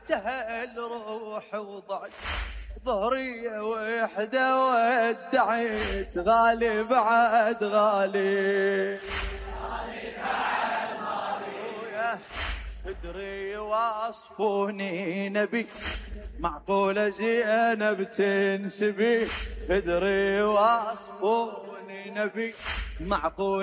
تهل روح وضعت ظهرية وحدة ودعيت غالي بعد غالي فدري واصفوني نبي معقولة زينب تنسبي فدري واصفوني نبي معقولة